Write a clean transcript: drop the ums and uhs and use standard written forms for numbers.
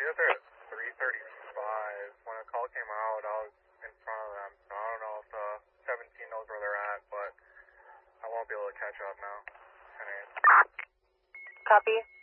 guys are at 335. When the call came out, I was in front of them, so I don't know if 17 knows where they're at, but I won't be able to catch up now. 10 a.m. Copy.